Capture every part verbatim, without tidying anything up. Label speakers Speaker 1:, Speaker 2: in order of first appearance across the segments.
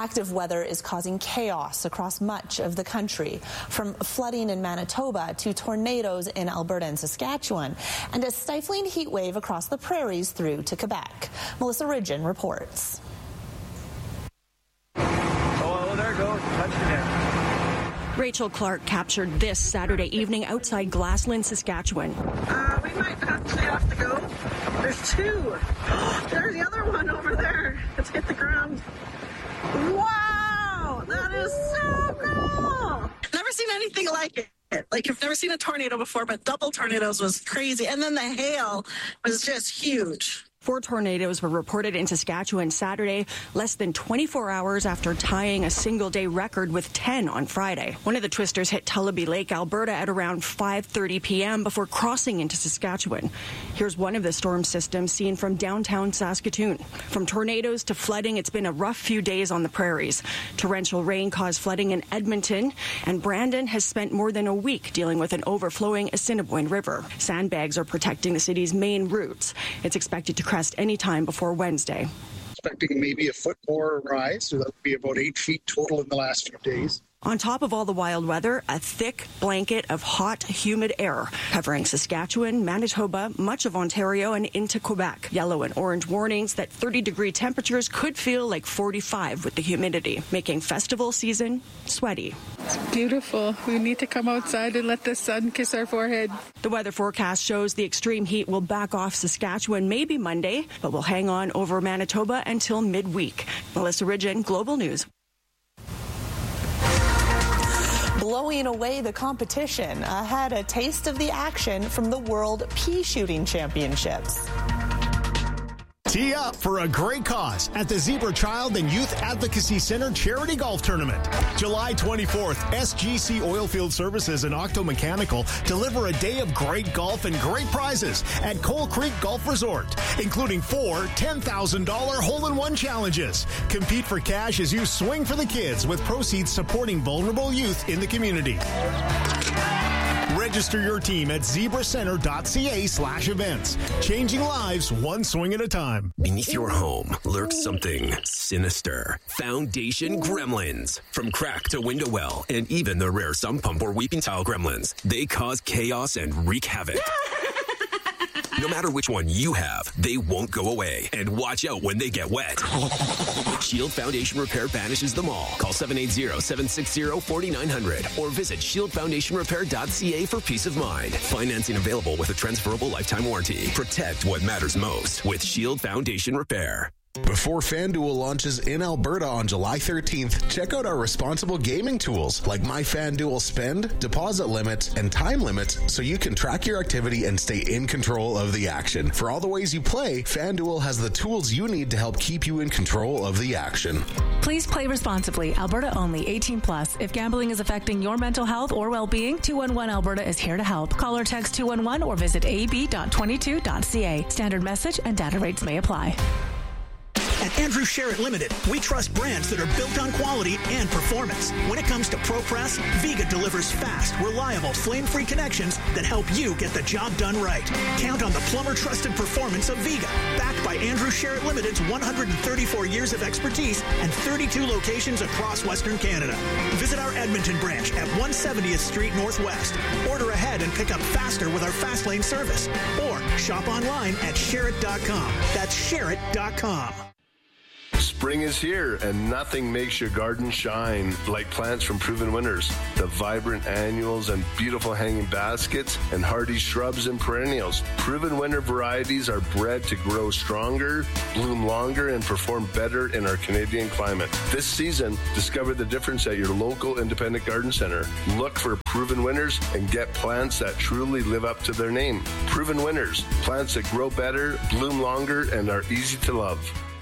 Speaker 1: Active weather is causing chaos across much of the country, from flooding in Manitoba to tornadoes in Alberta and Saskatchewan, and a stifling heat wave across the prairies through to Quebec. Melissa Ridgen reports.
Speaker 2: Oh, there it goes. Touched again.
Speaker 3: Rachel Clark captured this Saturday evening outside Glassland, Saskatchewan.
Speaker 4: Uh, we might actually have to go. There's two. There's the other one over there. It's hit the ground. Wow, that is so cool. Never seen anything like it. Like, I've never seen a tornado before, but double tornadoes was crazy. And then the hail was just huge.
Speaker 3: Four tornadoes were reported in Saskatchewan Saturday, less than twenty-four hours after tying a single-day record with ten on Friday. One of the twisters hit Tullabee Lake, Alberta at around five thirty p.m. before crossing into Saskatchewan. Here's one of the storm systems seen from downtown Saskatoon. From tornadoes to flooding, it's been a rough few days on the prairies. Torrential rain caused flooding in Edmonton, and Brandon has spent more than a week dealing with an overflowing Assiniboine River. Sandbags are protecting the city's main routes. It's expected to crest any time before Wednesday.
Speaker 5: Expecting maybe a foot more rise, so that would be about eight feet total in the last few days.
Speaker 3: On top of all the wild weather, a thick blanket of hot, humid air covering Saskatchewan, Manitoba, much of Ontario, and into Quebec. Yellow and orange warnings that thirty-degree temperatures could feel like forty-five with the humidity, making festival season sweaty.
Speaker 6: It's beautiful. We need to come outside and let the sun kiss our forehead.
Speaker 3: The weather forecast shows the extreme heat will back off Saskatchewan maybe Monday, but will hang on over Manitoba until midweek. Melissa Ridgen, Global News.
Speaker 1: Blowing away the competition, I had a taste of the action from the World Pea Shooting Championships.
Speaker 7: Tee up for a great cause at the Zebra Child and Youth Advocacy Center Charity Golf Tournament. July twenty-fourth, S G C Oilfield Services and Octo Mechanical deliver a day of great golf and great prizes at Coal Creek Golf Resort, including four ten thousand dollars hole-in-one challenges. Compete for cash as you swing for the kids with proceeds supporting vulnerable youth in the community. Register your team at zebracenter.ca slash events. Changing lives one swing at a time.
Speaker 8: Beneath your home lurks something sinister. Foundation Gremlins. From crack to window well, and even the rare sump pump or weeping tile gremlins, they cause chaos and wreak havoc. No matter which one you have, they won't go away. And watch out when they get wet. Shield Foundation Repair banishes them all. Call seven eight zero, seven six zero, four nine zero zero or visit shield foundation repair dot c a for peace of mind. Financing available with a transferable lifetime warranty. Protect what matters most with Shield Foundation Repair.
Speaker 9: Before FanDuel launches in Alberta on July thirteenth, check out our responsible gaming tools like My FanDuel Spend, deposit limits, and time limits so you can track your activity and stay in control of the action. For all the ways you play, FanDuel has the tools you need to help keep you in control of the action.
Speaker 10: Please play responsibly. Alberta only. eighteen plus. If gambling is affecting your mental health or well-being, two one one Alberta is here to help. Call or text two one one or visit a b dot twenty-two dot c a. Standard message and data rates may apply.
Speaker 11: At Andrew Sherritt Limited, we trust brands that are built on quality and performance. When it comes to ProPress, Viga delivers fast, reliable, flame-free connections that help you get the job done right. Count on the plumber-trusted performance of Viga, backed by Andrew Sherritt Limited's one hundred thirty-four years of expertise and thirty-two locations across Western Canada. Visit our Edmonton branch at one seventieth Street Northwest. Order ahead and pick up faster with our Fast Lane service. Or shop online at Sherritt dot com. That's Sherritt dot com.
Speaker 12: Spring is here, and nothing makes your garden shine like plants from Proven Winners. The vibrant annuals and beautiful hanging baskets and hardy shrubs and perennials. Proven Winner varieties are bred to grow stronger, bloom longer, and perform better in our Canadian climate. This season, discover the difference at your local independent garden center. Look for Proven Winners and get plants that truly live up to their name. Proven Winners, plants that grow better, bloom longer, and are easy to love.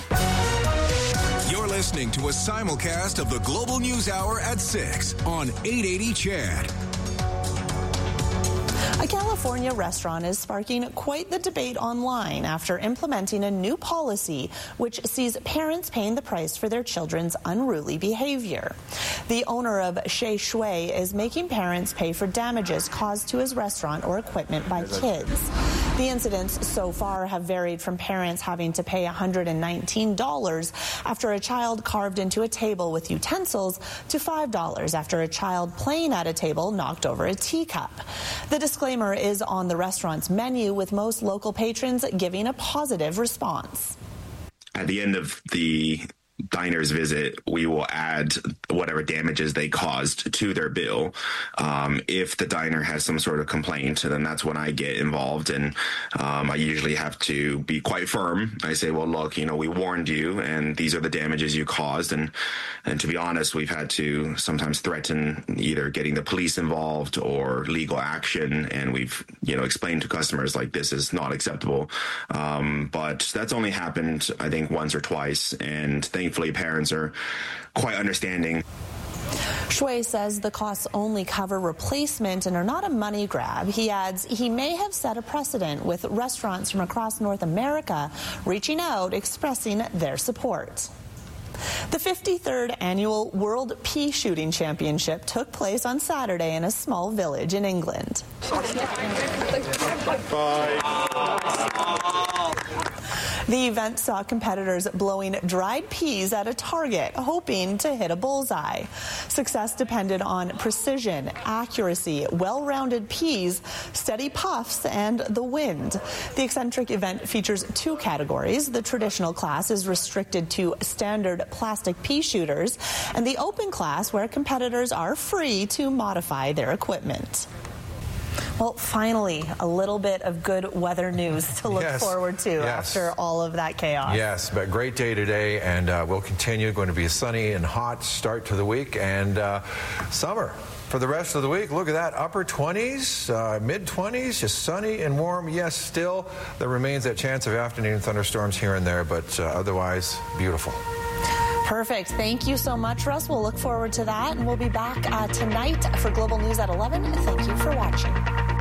Speaker 13: You're listening to a simulcast of the Global News Hour at six on eight eighty C H A D.
Speaker 1: A California restaurant is sparking quite the debate online after implementing a new policy which sees parents paying the price for their children's unruly behavior. The owner of Shea Shui is making parents pay for damages caused to his restaurant or equipment by kids. The incidents so far have varied from parents having to pay one hundred nineteen dollars after a child carved into a table with utensils to five dollars after a child playing at a table knocked over a teacup. The disclaimer is on the restaurant's menu, with most local patrons giving a positive response.
Speaker 14: At the end of the diner's visit, we will add whatever damages they caused to their bill. Um, if the diner has some sort of complaint, then that's when I get involved, and um, I usually have to be quite firm. I say, well, look, you know, we warned you, and these are the damages you caused. And, and to be honest, we've had to sometimes threaten either getting the police involved or legal action, and we've, you know, explained to customers like this is not acceptable. Um, but that's only happened, I think, once or twice, and thankfully parents are quite understanding.
Speaker 1: Shui says the costs only cover replacement and are not a money grab. He adds he may have set a precedent, with restaurants from across North America reaching out, expressing their support. The fifty-third annual World Pea Shooting Championship took place on Saturday in a small village in England. The event saw competitors blowing dried peas at a target, hoping to hit a bullseye. Success depended on precision, accuracy, well-rounded peas, steady puffs, and the wind. The eccentric event features two categories. The traditional class is restricted to standard plastic pea shooters, and the open class, where competitors are free to modify their equipment. Well, finally, a little bit of good weather news to look
Speaker 15: yes.
Speaker 1: forward to
Speaker 15: yes.
Speaker 1: after all of that chaos.
Speaker 15: Yes, but great day today, and uh, we'll continue. Going to be a sunny and hot start to the week, and uh, summer for the rest of the week. Look at that, upper twenties, uh, mid twenties, just sunny and warm. Yes, still there remains that chance of afternoon thunderstorms here and there, but uh, otherwise beautiful.
Speaker 1: Perfect. Thank you so much, Russ. We'll look forward to that, and we'll be back uh, tonight for Global News at eleven. Thank you for watching.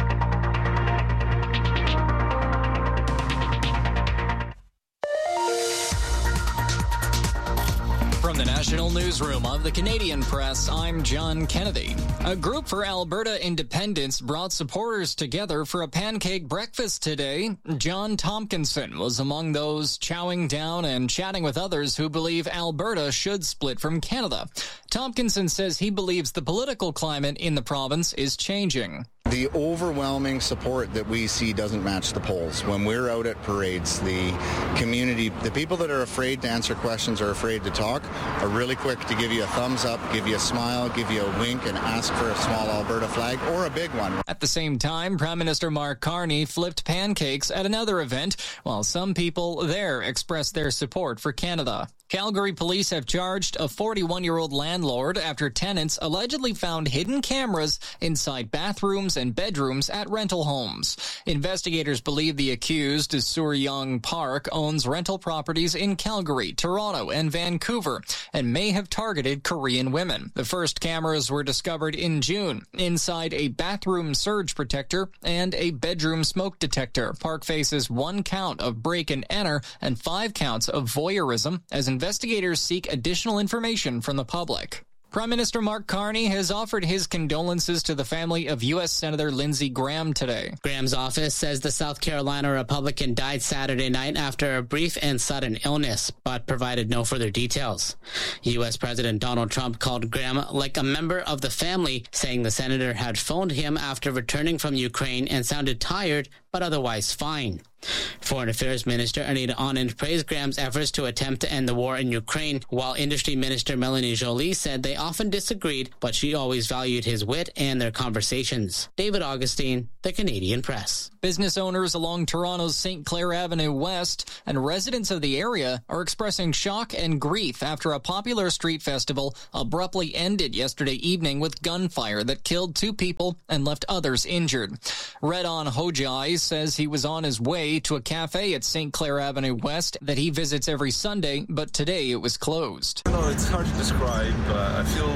Speaker 16: From the National Newsroom of the Canadian Press, I'm John Kennedy. A group for Alberta independence brought supporters together for a pancake breakfast today. John Tompkinson was among those chowing down and chatting with others who believe Alberta should split from Canada. Tompkinson says he believes the political climate in the province is changing.
Speaker 17: The overwhelming support that we see doesn't match the polls. When we're out at parades, the community, the people that are afraid to answer questions or afraid to talk, are really quick to give you a thumbs up, give you a smile, give you a wink, and ask for a small Alberta flag or a big one.
Speaker 16: At the same time, Prime Minister Mark Carney flipped pancakes at another event, while some people there expressed their support for Canada. Calgary police have charged a forty-one-year-old landlord after tenants allegedly found hidden cameras inside bathrooms and bedrooms at rental homes. Investigators believe the accused, Sur-Young Park, owns rental properties in Calgary, Toronto, and Vancouver, and may have targeted Korean women. The first cameras were discovered in June inside a bathroom surge protector and a bedroom smoke detector. Park faces one count of break and enter and five counts of voyeurism as investigators seek additional information from the public. Prime Minister Mark Carney has offered his condolences to the family of U S Senator Lindsey Graham today.
Speaker 18: Graham's office says the South Carolina Republican died Saturday night after a brief and sudden illness, but provided no further details. U S President Donald Trump called Graham like a member of the family, saying the senator had phoned him after returning from Ukraine and sounded tired, but otherwise fine. Foreign Affairs Minister Anita Anand praised Graham's efforts to attempt to end the war in Ukraine, while Industry Minister Melanie Joly said they often disagreed, but she always valued his wit and their conversations. David Augustine, The Canadian Press.
Speaker 16: Business owners along Toronto's Saint Clair Avenue West and residents of the area are expressing shock and grief after a popular street festival abruptly ended yesterday evening with gunfire that killed two people and left others injured. Redon Hojai says he was on his way to a cafe at Saint Clair Avenue West that he visits every Sunday, but today it was closed.
Speaker 19: No, it's hard to describe. Uh, I feel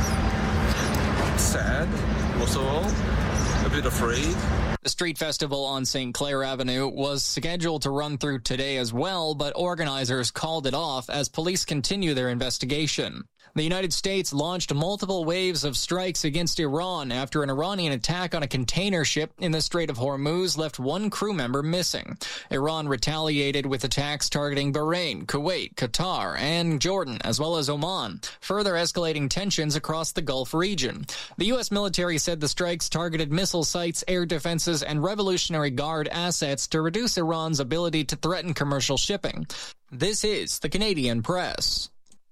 Speaker 19: sad, most of all, a bit afraid.
Speaker 16: The street festival on Saint Clair Avenue was scheduled to run through today as well, but organizers called it off as police continue their investigation. The United States launched multiple waves of strikes against Iran after an Iranian attack on a container ship in the Strait of Hormuz left one crew member missing. Iran retaliated with attacks targeting Bahrain, Kuwait, Qatar, and Jordan, as well as Oman, further escalating tensions across the Gulf region. The U S military said the strikes targeted missile sites, air defenses, and Revolutionary Guard assets to reduce Iran's ability to threaten commercial shipping. This is the Canadian Press.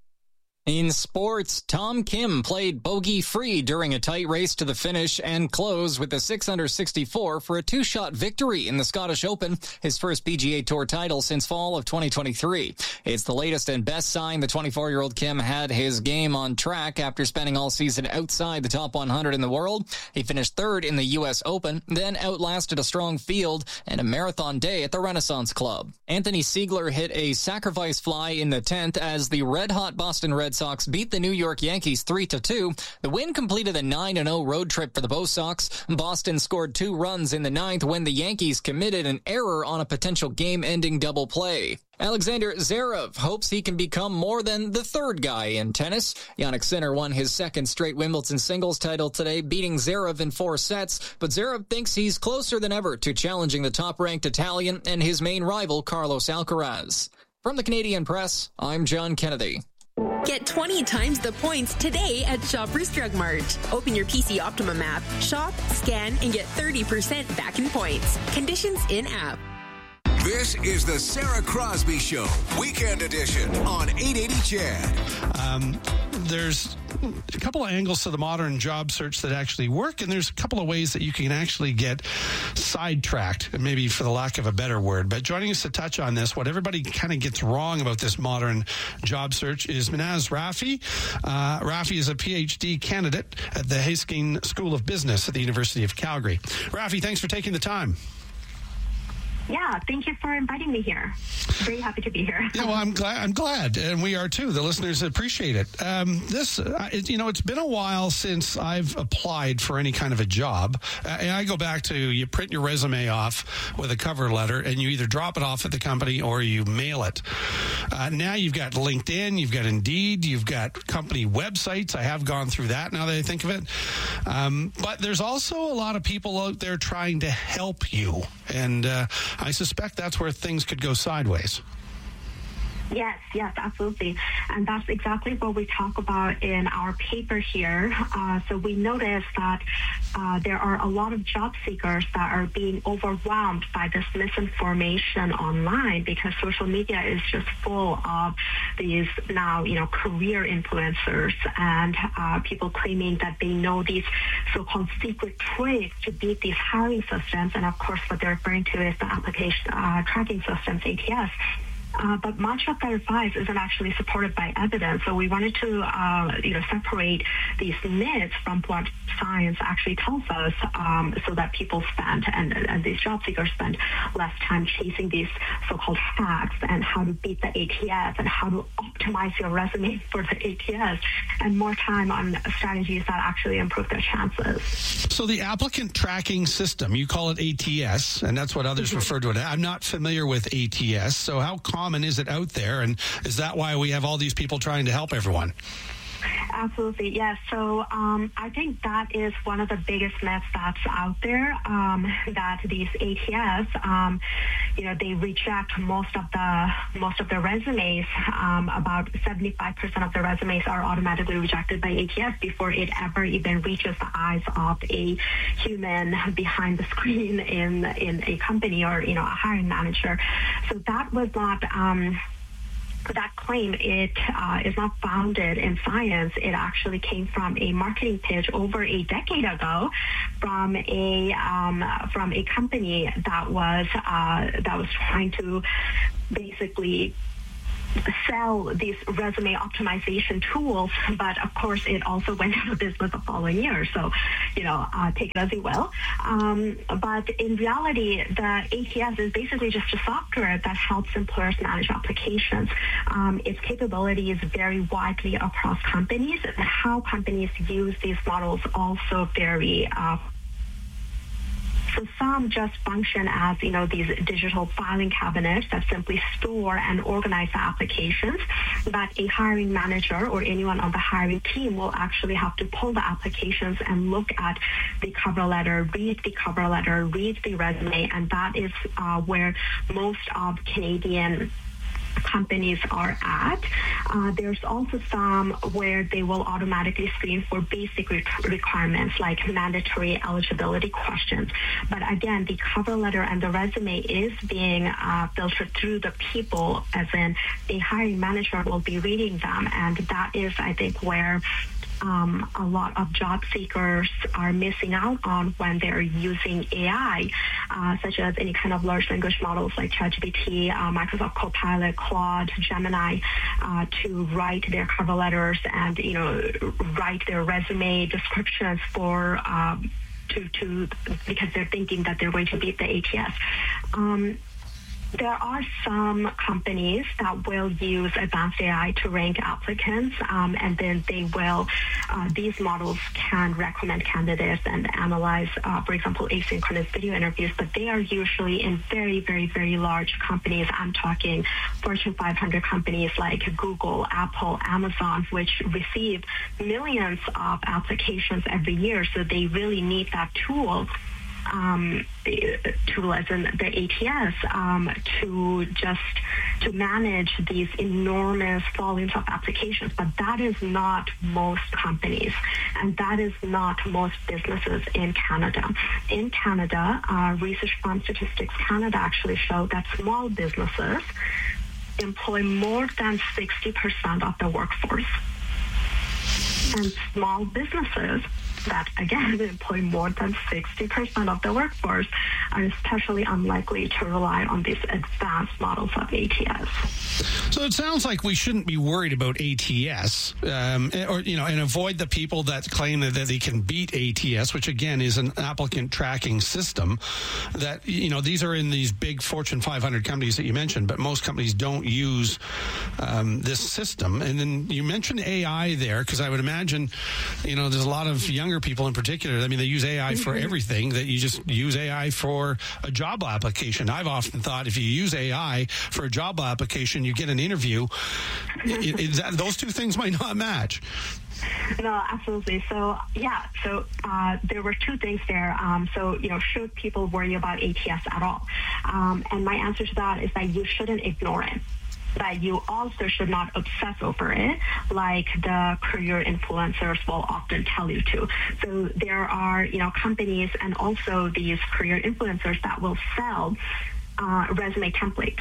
Speaker 16: In sports, Tom Kim played bogey-free during a tight race to the finish and closed with a six under sixty-four for a two-shot victory in the Scottish Open, his first P G A Tour title since fall of twenty twenty-three. It's the latest and best sign the twenty-four-year-old Kim had his game on track after spending all season outside the top one hundred in the world. He finished third in the U S Open, then outlasted a strong field and a marathon day at the Renaissance Club. Anthony Siegler hit a sacrifice fly in the tenth as the red-hot Boston Red Sox beat the New York Yankees three to two. The win completed a nine and oh road trip for the Bo Sox. Boston scored two runs in the ninth when the Yankees committed an error on a potential game-ending double play. Alexander Zverev hopes he can become more than the third guy in tennis. Jannik Sinner won his second straight Wimbledon singles title today, beating Zverev in four sets, but Zverev thinks he's closer than ever to challenging the top-ranked Italian and his main rival, Carlos Alcaraz. From the Canadian Press, I'm John Kennedy.
Speaker 20: Get twenty times the points today at Shoppers Drug Mart. Open your P C Optimum app, shop, scan, and get thirty percent back in points. Conditions in-app.
Speaker 13: This is the Sarah Crosby Show, Weekend Edition on eight eighty C H E D.
Speaker 21: Um, there's a couple of angles to the modern job search that actually work, and there's a couple of ways that you can actually get sidetracked, maybe for the lack of a better word. But joining us to touch on this, what everybody kind of gets wrong about this modern job search is Minaz Rafi. Uh, Rafi is a P H D candidate at the Haskin School of Business at the University of Calgary. Rafi, thanks for taking the time.
Speaker 22: Yeah, thank you for inviting me here. Very happy to be here.
Speaker 21: Yeah, well, I'm glad, I'm glad, and we are too. The listeners appreciate it. Um, this, uh, it, you know, it's been a while since I've applied for any kind of a job. Uh, and I go back to you print your resume off with a cover letter, and you either drop it off at the company or you mail it. Uh, now you've got LinkedIn, you've got Indeed, you've got company websites. I have gone through that now that I think of it. Um, but there's also a lot of people out there trying to help you, and uh, I suspect that's where things could go sideways.
Speaker 22: Yes, yes, absolutely. And that's exactly what we talk about in our paper here. Uh, so we noticed that uh, there are a lot of job seekers that are being overwhelmed by this misinformation online because social media is just full of these now, you know, career influencers and uh, people claiming that they know these so-called secret tricks to beat these hiring systems. And of course, what they're referring to is the application uh, tracking systems, A T S. Uh, but much of their advice isn't actually supported by evidence. So we wanted to, uh, you know, separate these myths from what science actually tells us, um, so that people spend and, and these job seekers spend less time chasing these so-called hacks and how to beat the A T S and how to optimize your resume for the A T S, and more time on strategies that actually improve their chances.
Speaker 21: So the applicant tracking system, you call it A T S, and that's what others mm-hmm. refer to it. I'm not familiar with A T S, so how common common is it out there, and is that why we have all these people trying to help everyone?
Speaker 22: Absolutely, yes. So um, I think that is one of the biggest myths that's out there, um, that these A T S, um, you know, they reject most of the most of the resumes. Um, about seventy-five percent of the resumes are automatically rejected by A T S before it ever even reaches the eyes of a human behind the screen in in a company or, you know, a hiring manager. So that was not... Um, That claim, it uh, is not founded in science. It actually came from a marketing pitch over a decade ago from a um, from a company that was uh, that was trying to basically sell these resume optimization tools, but of course it also went out of business the following year. So, you know, uh, take it as you will. Um, but in reality, the A T S is basically just a software that helps employers manage applications. Um, its capabilities vary widely across companies, and how companies use these models also vary uh, So some just function as, you know, these digital filing cabinets that simply store and organize the applications. But a hiring manager or anyone on the hiring team will actually have to pull the applications and look at the cover letter, read the cover letter, read the resume, and that is uh, where most of Canadian companies are at. Uh, there's also some where they will automatically screen for basic re- requirements like mandatory eligibility questions. But again, the cover letter and the resume is being uh, filtered through the people, as in a hiring manager will be reading them. And that is, I think, where Um, a lot of job seekers are missing out on when they're using A I, uh, such as any kind of large language models like ChatGPT, uh, Microsoft Copilot, Claude, Gemini, uh, to write their cover letters and, you know, write their resume descriptions for um, to to because they're thinking that they're going to beat the A T S. Um, There are some companies that will use advanced A I to rank applicants, um, and then they will, uh, these models can recommend candidates and analyze, uh, for example, asynchronous video interviews, but they are usually in very, very, very large companies. I'm talking Fortune five hundred companies like Google, Apple, Amazon, which receive millions of applications every year, so they really need that tool. Um, tool as in the A T S um, to just to manage these enormous volumes of applications, but that is not most companies, and that is not most businesses in Canada. In Canada, uh, research from Statistics Canada actually showed that small businesses employ more than sixty percent of the workforce, and small businesses that, again, employ more than sixty percent of the workforce are especially unlikely to rely on these advanced models of A T S.
Speaker 21: So it sounds like we shouldn't be worried about A T S, um, or, you know, and avoid the people that claim that, that they can beat A T S, which, again, is an applicant tracking system that, you know, these are in these big Fortune five hundred companies that you mentioned, but most companies don't use um, this system. And then you mentioned A I there, because I would imagine, you know, there's a lot of younger people in particular. I mean, they use A I for everything, that you just use A I for a job application. I've often thought if you use A I for a job application, you get an interview. It, it, that, those two things might not match.
Speaker 22: No, absolutely. So, yeah, so uh, there were two things there. Um, so, you know, should people worry about A T S at all? Um, and my answer to that is that you shouldn't ignore it. But you also should not obsess over it, like the career influencers will often tell you to. So there are, you know, companies and also these career influencers that will sell uh, resume templates.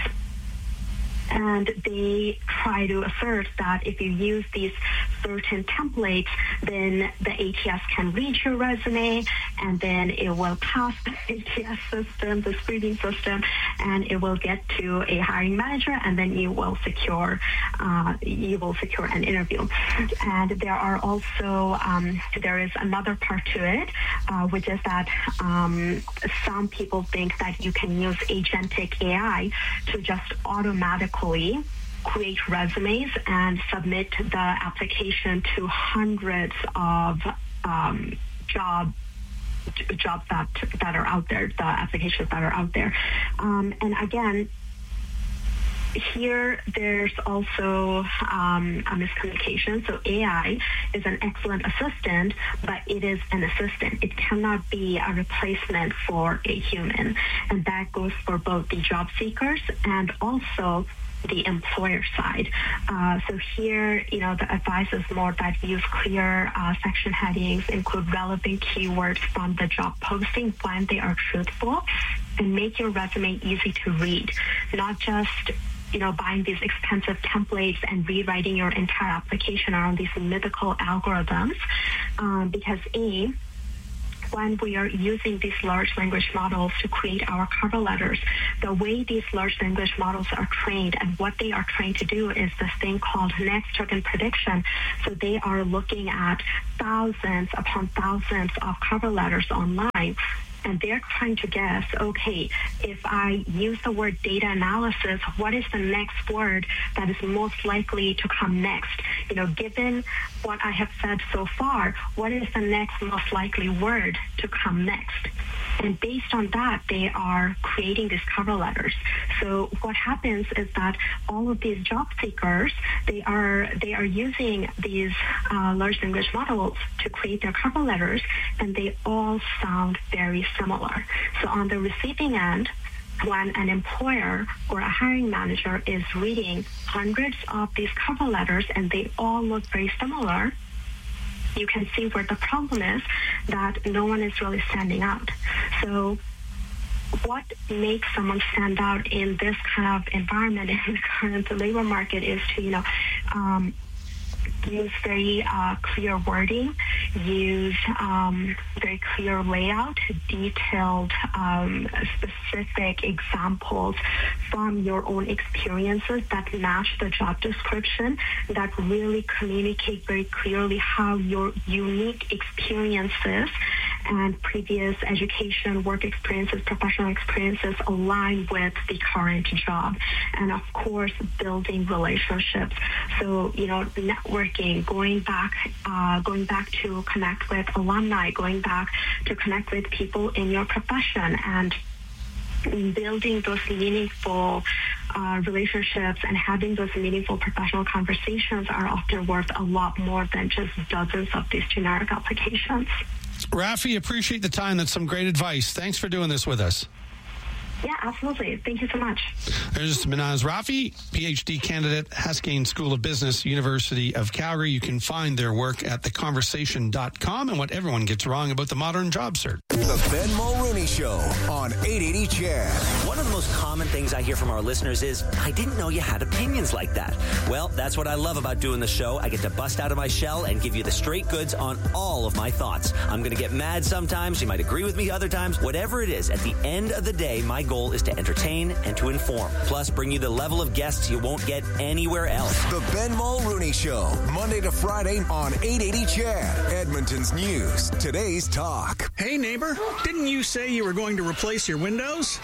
Speaker 22: And they try to assert that if you use these certain templates, then the A T S can read your resume, and then it will pass the A T S system, the screening system, and it will get to a hiring manager, and then you will secure uh, you will secure an interview. And there are also um, there is another part to it, uh, which is that um, some people think that you can use agentic A I to just automatically create resumes and submit the application to hundreds of um, job jobs that that are out there, the applications that are out there. Um, and again, here there's also um, a miscommunication. So A I is an excellent assistant, but it is an assistant. It cannot be a replacement for a human. And that goes for both the job seekers and also the employer side. Uh, so here, you know, the advice is more that use clear uh, section headings, include relevant keywords from the job posting when they are truthful, and make your resume easy to read, not just, you know, buying these expensive templates and rewriting your entire application around these mythical algorithms, um, because A, when we are using these large language models to create our cover letters, the way these large language models are trained and what they are trained to do is this thing called next token prediction. So they are looking at thousands upon thousands of cover letters online, and they're trying to guess, okay, if I use the word data analysis, what is the next word that is most likely to come next? You know, given what I have said so far, what is the next most likely word to come next? And based on that, they are creating these cover letters. So what happens is that all of these job seekers, they are they are using these uh, large language models to create their cover letters, and they all sound very similar. So on the receiving end, when an employer or a hiring manager is reading hundreds of these cover letters and they all look very similar, you can see where the problem is, that no one is really standing out. So what makes someone stand out in this kind of environment in the current labor market is to, you know, um, use very uh, clear wording, use um, very clear layout, detailed, um, specific examples from your own experiences that match the job description, that really communicate very clearly how your unique experiences and previous education, work experiences, professional experiences align with the current job. And of course, building relationships. So, you know, networking, going back, uh, going back to connect with alumni, going back to connect with people in your profession, and building those meaningful uh, relationships and having those meaningful professional conversations are often worth a lot more than just dozens of these generic applications.
Speaker 21: Rafi, appreciate the time. That's some great advice. Thanks for doing this with us.
Speaker 22: Yeah, absolutely. Thank you so much.
Speaker 21: There's Minaz Rafi, P H D candidate, Haskayne School of Business, University of Calgary. You can find their work at the conversation dot com and what everyone gets wrong about the modern job search.
Speaker 2: The Ben Mulrooney Show on eight eighty C H A D. One of the most common things I hear from our listeners is, I didn't know you had opinions like that. Well, that's what I love about doing the show. I get to bust out of my shell and give you the straight goods on all of my thoughts. I'm going to get mad sometimes. You might agree with me other times. Whatever it is, at the end of the day, my goal is to entertain and to inform. Plus, bring you the level of guests you won't get anywhere else.
Speaker 13: The Ben Mulrooney Show, Monday to Friday on eight eighty C H A D, Edmonton's news, today's talk.
Speaker 11: Hey, neighbor, didn't you say you were going to replace your windows?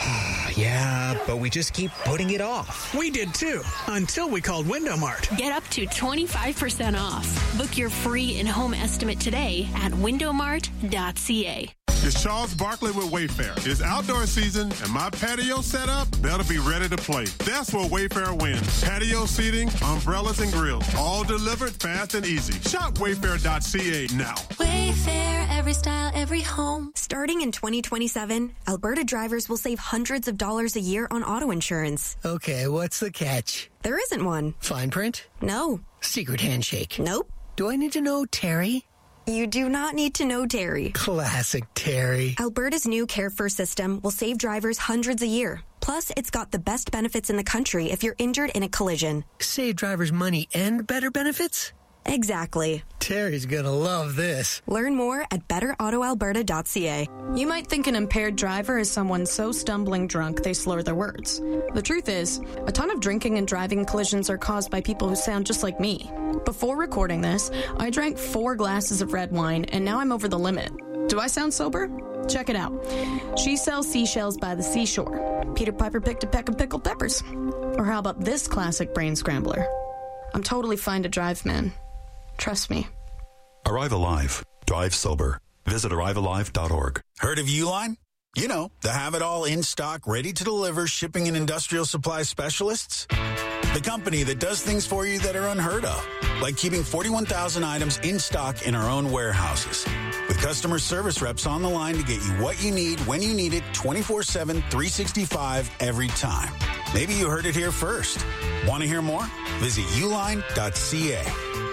Speaker 4: Yeah, but we just keep putting it off.
Speaker 11: We did too, until we called Window Mart.
Speaker 23: Get up to twenty-five percent off. Book your free in-home estimate today at window mart dot c a.
Speaker 24: It's Charles Barkley with Wayfair. It's outdoor season, and my patio setup better be ready to play. That's where Wayfair wins. Patio seating, umbrellas, and grills, all delivered fast and easy. Shop wayfair dot c a now.
Speaker 25: Wayfair, every style, every home. Starting in twenty twenty-seven, Alberta drivers will save hundreds of dollars a year on auto insurance.
Speaker 26: Okay, what's the catch?
Speaker 25: There isn't one.
Speaker 26: Fine print?
Speaker 25: No.
Speaker 26: Secret handshake?
Speaker 25: Nope.
Speaker 26: Do I need to know Terry?
Speaker 25: You do not need to know Terry.
Speaker 26: Classic Terry.
Speaker 25: Alberta's new Care First system will save drivers hundreds a year. Plus, it's got the best benefits in the country if you're injured in a collision.
Speaker 26: Save drivers money and better benefits?
Speaker 25: Exactly.
Speaker 26: Terry's gonna love this.
Speaker 25: Learn more at better auto alberta dot c a.
Speaker 3: You might think an impaired driver is someone so stumbling drunk they slur their words. The truth is, a ton of drinking and driving collisions are caused by people who sound just like me. Before recording this, I drank four glasses of red wine, and now I'm over the limit. Do I sound sober? Check it out. She sells seashells by the seashore. Peter Piper picked a peck of pickled peppers. Or how about this classic brain scrambler? I'm totally fine to drive, man. Trust me.
Speaker 27: Arrive Alive. Drive sober. Visit arrive alive dot org.
Speaker 28: Heard of Uline? You know, the have-it-all in-stock, ready-to-deliver shipping and industrial supply specialists. The company that does things for you that are unheard of, like keeping forty-one thousand items in stock in our own warehouses. With customer service reps on the line to get you what you need when you need it twenty-four seven, three sixty-five every time. Maybe you heard it here first. Want to hear more? Visit uline dot c a.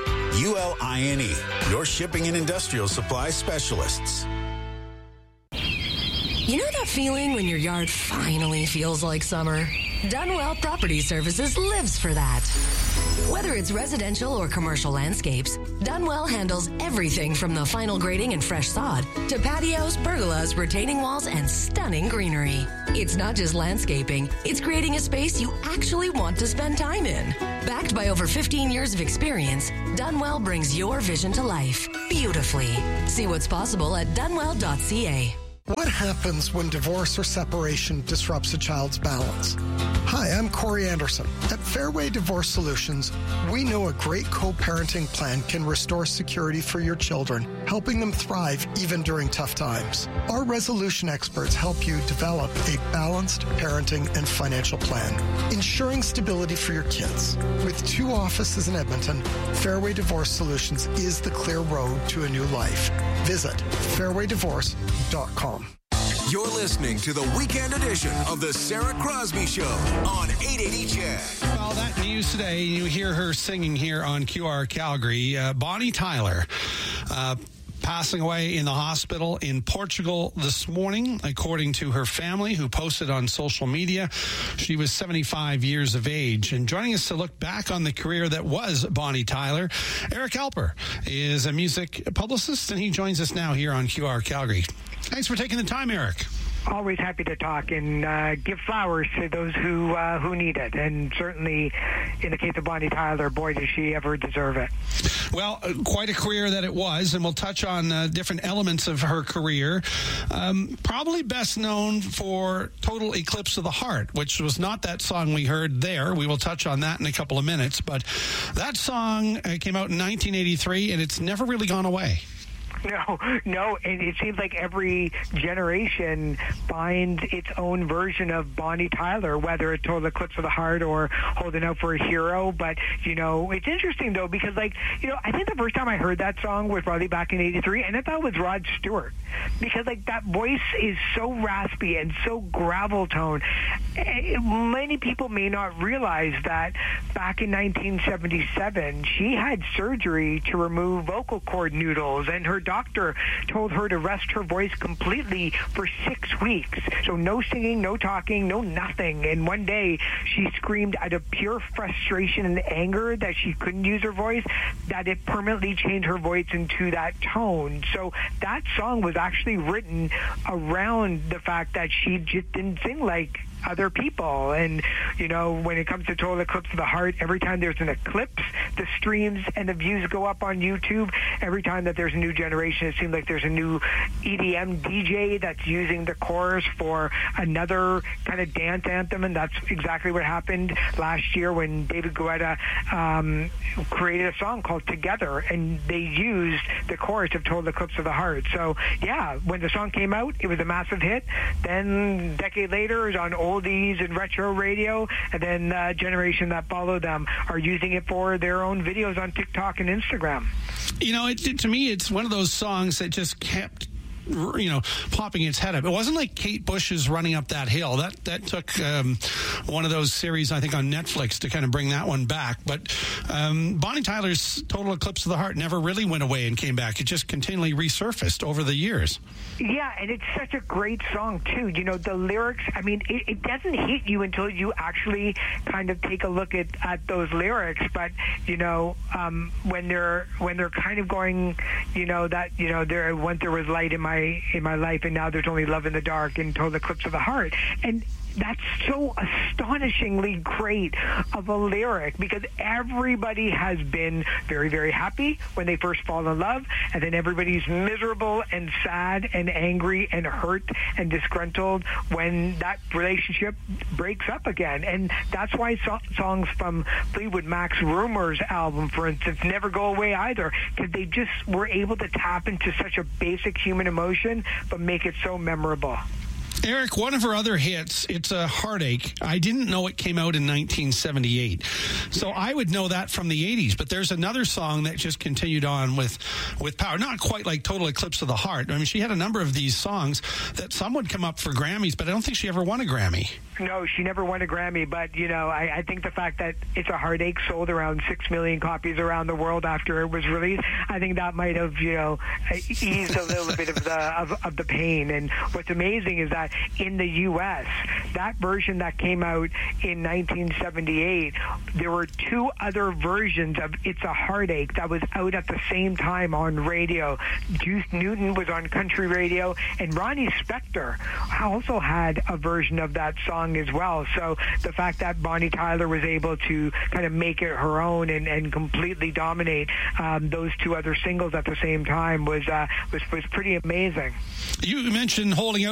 Speaker 28: U L I N E, your shipping and industrial supply specialists.
Speaker 29: You know that feeling when your yard finally feels like summer? Dunwell Property Services lives for that. Whether it's residential or commercial landscapes, Dunwell handles everything from the final grading and fresh sod to patios, pergolas, retaining walls, and stunning greenery. It's not just landscaping, it's creating a space you actually want to spend time in. Backed by over fifteen years of experience, Dunwell brings your vision to life beautifully. See what's possible at dunwell dot c a.
Speaker 5: What happens when divorce or separation disrupts a child's balance? Hi, I'm Corey Anderson. At Fairway Divorce Solutions, we know a great co-parenting plan can restore security for your children, helping them thrive even during tough times. Our resolution experts help you develop a balanced parenting and financial plan, ensuring stability for your kids. With two offices in Edmonton, Fairway Divorce Solutions is the clear road to a new life. Visit fairway divorce dot com.
Speaker 13: You're listening to the weekend edition of the Sarah Crosby Show on eight eighty C H E D.
Speaker 21: Well, that news today, you hear her singing here on Q R Calgary. Uh, Bonnie Tyler, uh, passing away in the hospital in Portugal this morning, according to her family, who posted on social media. She was seventy-five years of age. And joining us to look back on the career that was Bonnie Tyler, Eric Alper is a music publicist, and he joins us now here on Q R Calgary. Thanks for taking the time, Eric.
Speaker 6: Always happy to talk and uh, give flowers to those who uh, who need it. And certainly, in the case of Bonnie Tyler, boy, does she ever deserve it.
Speaker 21: Well, uh, quite a career that it was, and we'll touch on uh, different elements of her career. Um, probably best known for Total Eclipse of the Heart, which was not that song we heard there. We will touch on that in a couple of minutes. But that song uh, came out in nineteen eighty-three, and it's never really gone away.
Speaker 6: No, no, and it seems like every generation finds its own version of Bonnie Tyler, whether it's Total Eclipse of the Heart or Holding Out for a Hero. But, you know, it's interesting, though, because, like, you know, I think the first time I heard that song was probably back in eighty-three, and I thought it was Rod Stewart, because, like, that voice is so raspy and so gravel tone. Many people may not realize that back in nineteen seventy-seven, she had surgery to remove vocal cord noodles, and her doctor told her to rest her voice completely for six weeks. So no singing, no talking, no nothing. And one day she screamed out of pure frustration and anger that she couldn't use her voice, that it permanently changed her voice into that tone. So that song was actually written around the fact that she just didn't sing like other people. And, you know, when it comes to Total Eclipse of the Heart, every time there's an eclipse, the streams and the views go up on YouTube. Every time that there's a new generation, it seems like there's a new E D M D J that's using the chorus for another kind of dance anthem, and that's exactly what happened last year when David Guetta um, created a song called Together, and they used the chorus of Total Eclipse of the Heart. So, yeah, when the song came out, it was a massive hit. Then, a decade later, it was on oldies and retro radio, and then the uh, generation that followed them are using it for their own videos on TikTok and Instagram.
Speaker 21: You know, it, it, to me, it's one of those songs that just kept, you know, popping its head up. It wasn't like Kate Bush's Running Up That Hill. That that took um, one of those series, I think, on Netflix to kind of bring that one back. But um, Bonnie Tyler's Total Eclipse of the Heart never really went away and came back. It just continually resurfaced over the years.
Speaker 6: Yeah, and it's such a great song, too. You know, the lyrics, I mean, it, it doesn't hit you until you actually kind of take a look at, at those lyrics. But, you know, um, when they're when they're kind of going, you know, that, you know, there once there was light in my in my life, and now there's only love in the dark, and Total Eclipse of the Heart. And that's so astonishingly great of a lyric, because everybody has been very, very happy when they first fall in love, and then everybody's miserable and sad and angry and hurt and disgruntled when that relationship breaks up again. And that's why so- songs from Fleetwood Mac's Rumors album, for instance, never go away either, because they just were able to tap into such a basic human emotion but make it so memorable.
Speaker 21: Eric, one of her other hits, it's a Heartache. I didn't know it came out in nineteen seventy-eight. So I would know that from the eighties, but there's another song that just continued on with, with power. Not quite like Total Eclipse of the Heart. I mean, she had a number of these songs that some would come up for Grammys, but I don't think she ever won a Grammy.
Speaker 6: No, she never won a Grammy, but, you know, I, I think the fact that It's a Heartache sold around six million copies around the world after it was released, I think that might have, you know, eased a little bit of the of, of the pain. And what's amazing is that in the U S, that version that came out in nineteen seventy-eight, there were two other versions of It's a Heartache that was out at the same time on radio. Juice Newton was on country radio, and Ronnie Spector also had a version of that song song as well. So the fact that Bonnie Tyler was able to kind of make it her own and, and completely dominate um, those two other singles at the same time was uh, was was pretty amazing.
Speaker 21: You mentioned holding out